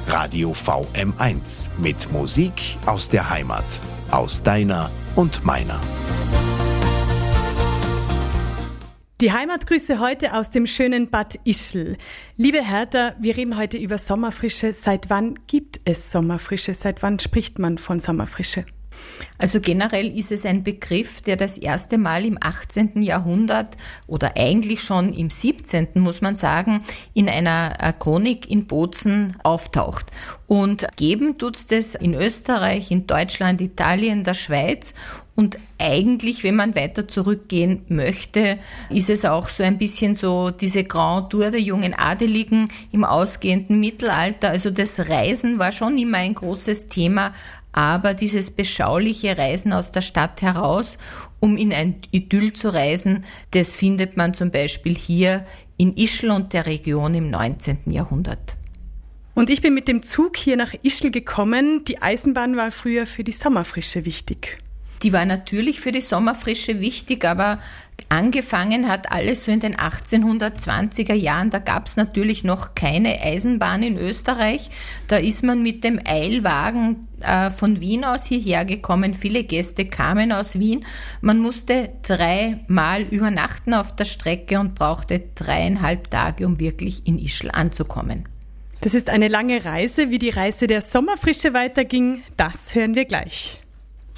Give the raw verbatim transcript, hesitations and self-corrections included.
Radio V M eins mit Musik aus der Heimat, aus deiner und meiner. Die Heimatgrüße heute aus dem schönen Bad Ischl. Liebe Hertha, wir reden heute über Sommerfrische. Seit wann gibt es Sommerfrische? Seit wann spricht man von Sommerfrische? Also generell ist es ein Begriff, der das erste Mal im achtzehnten Jahrhundert oder eigentlich schon im siebzehnten muss man sagen, in einer Chronik in Bozen auftaucht. Und geben tut's das in Österreich, in Deutschland, Italien, der Schweiz. Und eigentlich, wenn man weiter zurückgehen möchte, ist es auch so ein bisschen so diese Grand Tour der jungen Adeligen im ausgehenden Mittelalter. Also das Reisen war schon immer ein großes Thema, aber dieses beschauliche Reisen aus der Stadt heraus, um in ein Idyll zu reisen, das findet man zum Beispiel hier in Ischl und der Region im neunzehnten Jahrhundert. Und ich bin mit dem Zug hier nach Ischl gekommen. Die Eisenbahn war früher für die Sommerfrische wichtig. Die war natürlich für die Sommerfrische wichtig, aber angefangen hat alles so in den achtzehnhundertzwanziger Jahren. Da gab es natürlich noch keine Eisenbahn in Österreich. Da ist man mit dem Eilwagen äh, von Wien aus hierher gekommen. Viele Gäste kamen aus Wien. Man musste dreimal übernachten auf der Strecke und brauchte dreieinhalb Tage, um wirklich in Ischl anzukommen. Das ist eine lange Reise. Wie die Reise der Sommerfrische weiterging, das hören wir gleich.